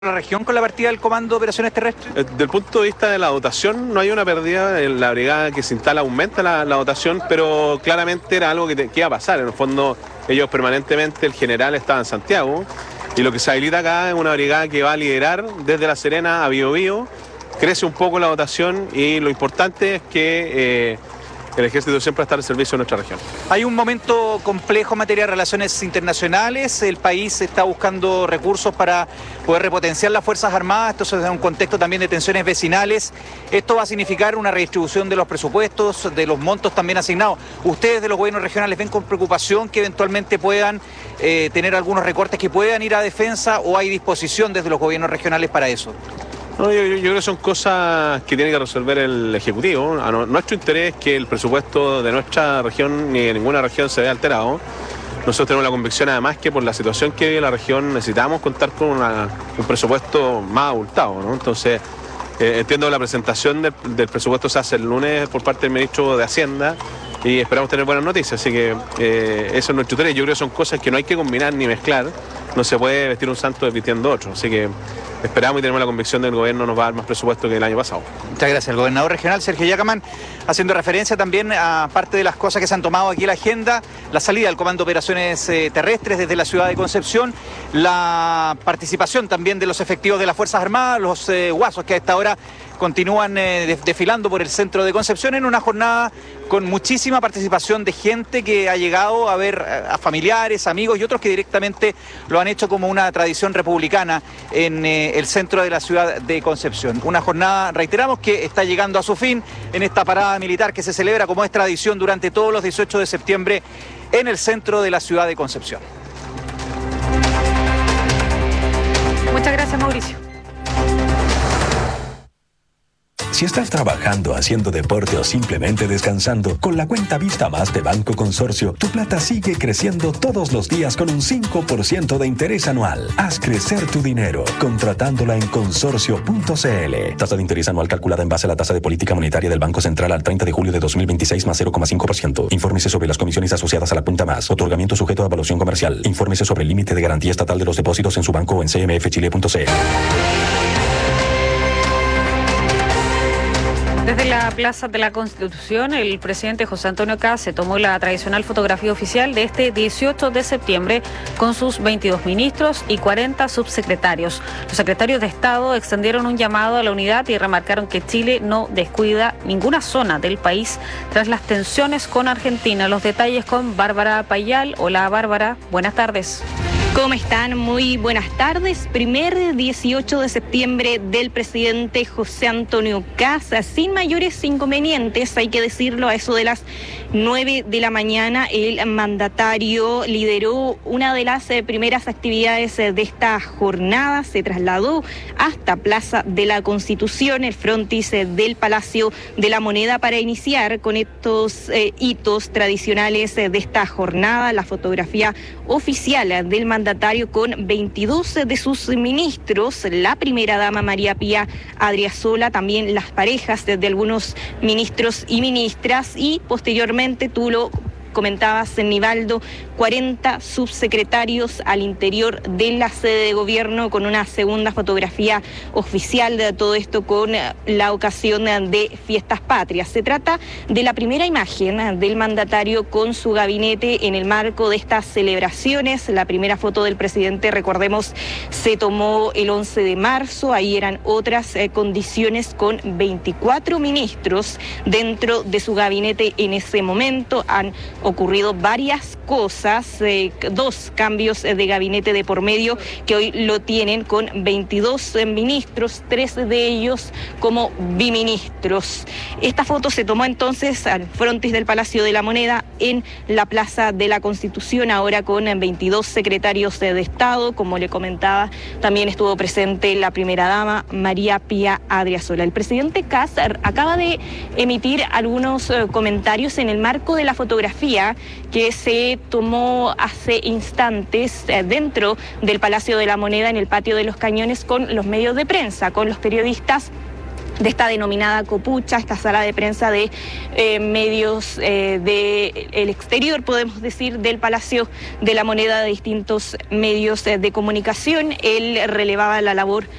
la región con la partida del Comando de Operaciones Terrestres? Desde el punto de vista de la dotación, no hay una pérdida. La brigada que se instala aumenta la dotación, pero claramente era algo que iba a pasar. En el fondo, ellos permanentemente, el general estaba en Santiago, y lo que se habilita acá es una brigada que va a liderar desde La Serena a Biobío. Crece un poco la dotación y lo importante es que el ejército siempre está al servicio de nuestra región. Hay un momento complejo en materia de relaciones internacionales. El país está buscando recursos para poder repotenciar las Fuerzas Armadas. Esto es en un contexto también de tensiones vecinales. Esto va a significar una redistribución de los presupuestos, de los montos también asignados. ¿Ustedes de los gobiernos regionales ven con preocupación que eventualmente puedan tener algunos recortes que puedan ir a defensa, o hay disposición desde los gobiernos regionales para eso? No, yo creo que son cosas que tiene que resolver el Ejecutivo. Nuestro interés es que el presupuesto de nuestra región ni de ninguna región se vea alterado. Nosotros tenemos la convicción, además, que por la situación que vive la región necesitamos contar con un presupuesto más abultado, ¿no? Entonces, entiendo que la presentación del presupuesto se hace el lunes por parte del ministro de Hacienda y esperamos tener buenas noticias. Así que eso es nuestro interés. Yo creo que son cosas que no hay que combinar ni mezclar. No se puede vestir un santo desvistiendo otro. Así que esperamos y tenemos la convicción del gobierno nos va a dar más presupuesto que el año pasado. Muchas gracias. El gobernador regional, Sergio Yacamán, haciendo referencia también a parte de las cosas que se han tomado aquí en la agenda: la salida del Comando de Operaciones Terrestres desde la ciudad de Concepción, la participación también de los efectivos de las Fuerzas Armadas, los guasos que a esta hora continúan desfilando por el centro de Concepción en una jornada con muchísima participación de gente que ha llegado a ver a familiares, amigos y otros que directamente lo han hecho como una tradición republicana en el centro de la ciudad de Concepción. Una jornada, reiteramos, que está llegando a su fin en esta parada militar que se celebra, como es tradición, durante todos los 18 de septiembre en el centro de la ciudad de Concepción. Muchas gracias, Mauricio. Si estás trabajando, haciendo deporte o simplemente descansando, con la cuenta Vista Más de Banco Consorcio, tu plata sigue creciendo todos los días con un 5% de interés anual. Haz crecer tu dinero contratándola en consorcio.cl. Tasa de interés anual calculada en base a la tasa de política monetaria del Banco Central al 30 de julio de 2026 más 0,5%. Infórmese sobre las comisiones asociadas a la cuenta Más. Otorgamiento sujeto a evaluación comercial. Infórmese sobre el límite de garantía estatal de los depósitos en su banco o en cmfchile.cl. Desde la Plaza de la Constitución, el presidente José Antonio Kast se tomó la tradicional fotografía oficial de este 18 de septiembre con sus 22 ministros y 40 subsecretarios. Los secretarios de Estado extendieron un llamado a la unidad y remarcaron que Chile no descuida ninguna zona del país tras las tensiones con Argentina. Los detalles con Bárbara Payal. Hola, Bárbara, buenas tardes. ¿Cómo están? Muy buenas tardes. Primer 18 de septiembre del presidente José Antonio Kast, sin mayores inconvenientes, hay que decirlo. A eso de las 9 de la mañana, el mandatario lideró una de las primeras actividades de esta jornada. Se trasladó hasta Plaza de la Constitución, el frontis del Palacio de la Moneda, para iniciar con estos hitos tradicionales de esta jornada. La fotografía oficial del mandatario con 22 de sus ministros, la primera dama María Pía Adriasola, también las parejas de algunos ministros y ministras, y posteriormente, tú lo comentabas, Nivaldo, 40 subsecretarios al interior de la sede de gobierno, con una segunda fotografía oficial de todo esto con la ocasión de Fiestas Patrias. Se trata de la primera imagen del mandatario con su gabinete en el marco de estas celebraciones. La primera foto del presidente, recordemos, se tomó el 11 de marzo. Ahí eran otras condiciones, con 24 ministros dentro de su gabinete en ese momento. Han ocurrido varias cosas, 2 cambios de gabinete de por medio que hoy lo tienen con 22 ministros, 3 de ellos como biministros. Esta foto se tomó entonces al frontis del Palacio de la Moneda en la Plaza de la Constitución, ahora con 22 secretarios de Estado. Como le comentaba, también estuvo presente la primera dama María Pía Adriasola. El presidente Kast acaba de emitir algunos comentarios en el marco de la fotografía que se tomó hace instantes dentro del Palacio de la Moneda, en el Patio de los Cañones, con los medios de prensa, con los periodistas. esta denominada copucha, esta sala de prensa de medios del exterior, podemos decir, del Palacio de la Moneda, de distintos medios de comunicación. Él relevaba la labor